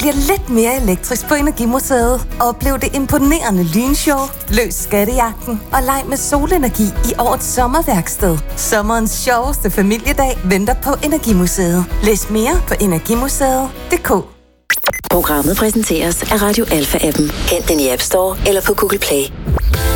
bliver lidt mere elektrisk på Energimuseet. Oplev det imponerende lynshow, løs skattejagten og leg med solenergi i årets sommerværksted. Sommerens sjoveste familiedag venter på Energimuseet. Læs mere på energimuseet.dk. Programmet præsenteres af Radio Alpha-appen. Hent den i App Store eller på Google Play.